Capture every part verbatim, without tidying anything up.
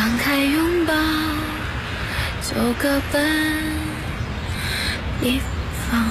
放开拥抱，就各奔一方。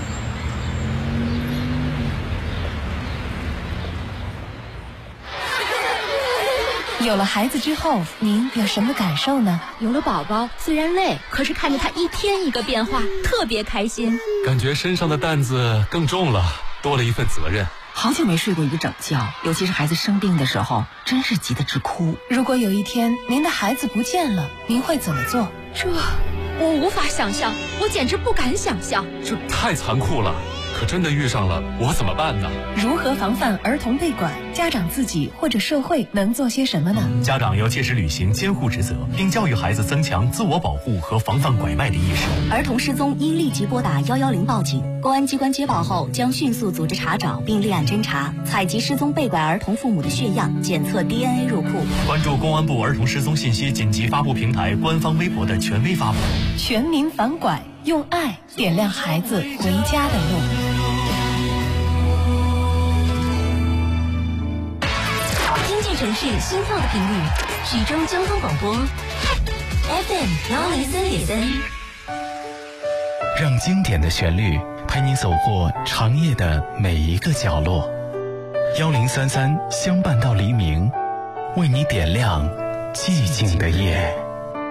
有了孩子之后，您有什么感受呢？ 有了宝宝，虽然累，可是看着他一天一个变化，特别开心。 感觉身上的担子更重了，多了一份责任。 好久没睡过一个整觉，尤其是孩子生病的时候，真是急得直哭。 如果有一天您的孩子不见了，您会怎么做？ 这我无法想象，我简直不敢想象。 这太残酷了，可真的遇上了，我怎么办呢？ 如何防范儿童被拐？家长自己或者社会能做些什么呢？ 家长要切实履行监护职责，并教育孩子增强自我保护和防范拐卖的意识。 儿童失踪应立即拨打一一零报警，公安机关接报后将迅速组织查找并立案侦查，采集失踪被拐儿童父母的血样，检测 D N A 入库。 关注公安部儿童失踪信息紧急发布平台官方微博的权威发布。 全民反拐，用爱点亮孩子回家的路。 城市心跳的频率，徐州交通广播 F M 幺零三点三， 让经典的旋律陪你走过长夜的每一个角落。幺零三三相伴到黎明，为你点亮寂静的夜。